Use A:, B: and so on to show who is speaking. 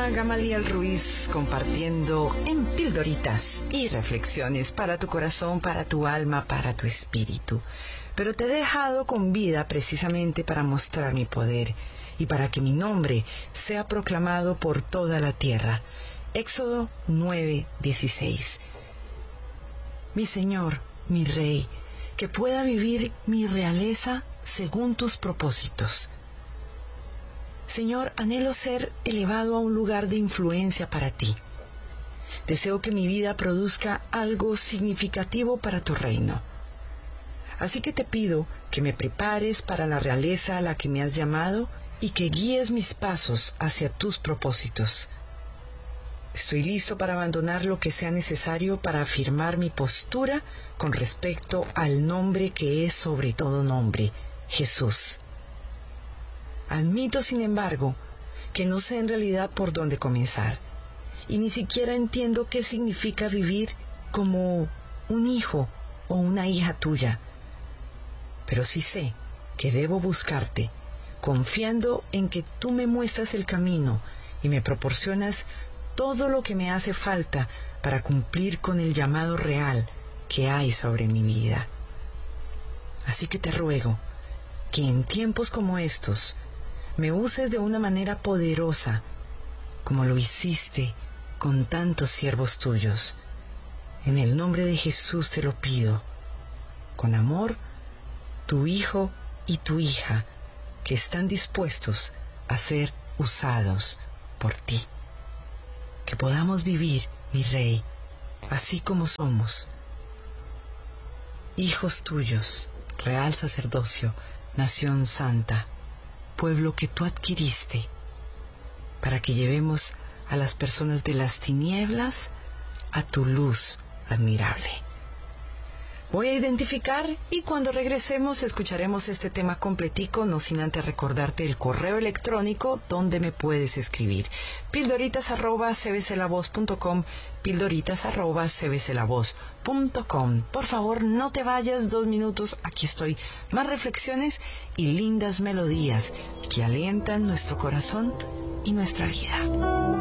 A: saluda Gamaliel Ruiz, compartiendo en pildoritas y reflexiones para tu corazón, para tu alma, para tu espíritu. Pero te he dejado con vida precisamente para mostrar mi poder y para que mi nombre sea proclamado por toda la tierra. Éxodo 9:16. Mi Señor, mi Rey, que pueda vivir mi realeza según tus propósitos. Señor, anhelo ser elevado a un lugar de influencia para ti. Deseo que mi vida produzca algo significativo para tu reino. Así que te pido que me prepares para la realeza a la que me has llamado y que guíes mis pasos hacia tus propósitos. Estoy listo para abandonar lo que sea necesario para afirmar mi postura con respecto al nombre que es sobre todo nombre, Jesús. Admito, sin embargo, que no sé en realidad por dónde comenzar, y ni siquiera entiendo qué significa vivir como un hijo o una hija tuya. Pero sí sé que debo buscarte, confiando en que tú me muestras el camino y me proporcionas todo lo que me hace falta para cumplir con el llamado real que hay sobre mi vida. Así que te ruego que en tiempos como estos me uses de una manera poderosa, como lo hiciste con tantos siervos tuyos. En el nombre de Jesús te lo pido. Con amor, tu hijo y tu hija, que están dispuestos a ser usados por ti. Que podamos vivir, mi Rey, así como somos. Hijos tuyos, real sacerdocio, nación santa, pueblo que tú adquiriste, para que llevemos a las personas de las tinieblas a tu luz admirable. Voy a identificar y cuando regresemos escucharemos este tema completico, no sin antes recordarte el correo electrónico donde me puedes escribir. pildoritas@cbclavoz.com, pildoritas@cbclavoz.com. Por favor, no te vayas, 2 minutos, aquí estoy. Más reflexiones y lindas melodías que alientan nuestro corazón y nuestra vida.